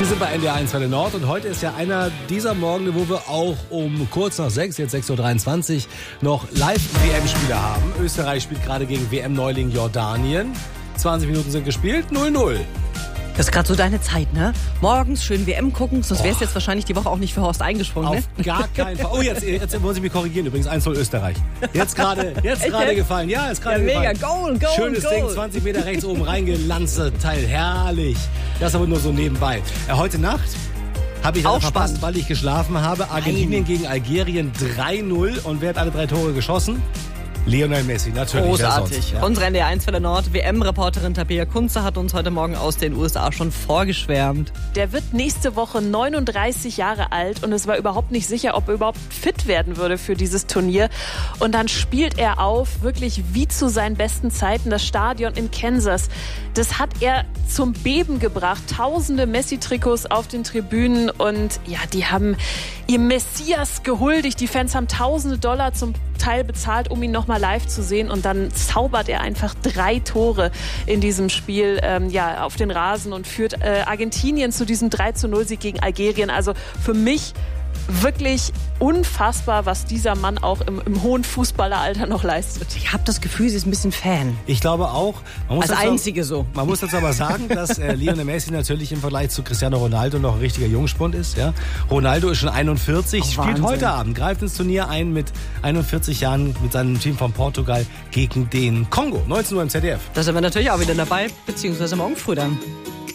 Wir sind bei NDR 1 Welle Nord und heute ist ja einer dieser Morgen, wo wir auch um kurz nach 6, jetzt 6.23 Uhr, noch Live-WM-Spiele haben. Österreich spielt gerade gegen WM-Neuling Jordanien. 20 Minuten sind gespielt, 0-0. Das ist gerade so deine Zeit, ne? Morgens schön WM gucken, sonst wär's jetzt wahrscheinlich die Woche auch nicht für Horst eingesprungen, ne? Auf gar keinen Fall. Oh, jetzt muss ich mich korrigieren. Übrigens 1-0 Österreich. Jetzt gerade gefallen. Ja, ist gerade mega. gefallen. Goal. Schönes Ding, 20 Meter rechts oben reingelanzte Teil. Herrlich. Das aber nur so nebenbei. Heute Nacht habe ich auch verpasst, weil ich geschlafen habe. Argentinien gegen Algerien 3-0 und wer hat alle 3 Tore geschossen? Lionel Messi, natürlich. Großartig. Ja. Unsere NDR 1 Welle Nord WM-Reporterin Tabea Kunze hat uns heute Morgen aus den USA schon vorgeschwärmt. Der wird nächste Woche 39 Jahre alt und es war überhaupt nicht sicher, ob er überhaupt fit werden würde für dieses Turnier. Und dann spielt er auf, wirklich wie zu seinen besten Zeiten. Das Stadion in Kansas, das hat er zum Beben gebracht. Tausende Messi-Trikots auf den Tribünen und ja, die haben ihr Messias gehuldigt. Die Fans haben tausende Dollar zum Teil bezahlt, um ihn nochmal live zu sehen und dann zaubert er einfach 3 Tore in diesem Spiel auf den Rasen und führt Argentinien zu diesem 3-0-Sieg gegen Algerien. Also für mich wirklich unfassbar, was dieser Mann auch im hohen Fußballeralter noch leistet. Ich habe das Gefühl, sie ist ein bisschen Fan. Ich glaube auch. Als Einzige so. Man muss dazu aber sagen, dass Lionel Messi natürlich im Vergleich zu Cristiano Ronaldo noch ein richtiger Jungspund ist. Ja? Ronaldo ist schon 41, spielt heute Abend, greift ins Turnier ein mit 41 Jahren mit seinem Team von Portugal gegen den Kongo. 19 Uhr im ZDF. Da sind wir natürlich auch wieder dabei, beziehungsweise morgen früh dann.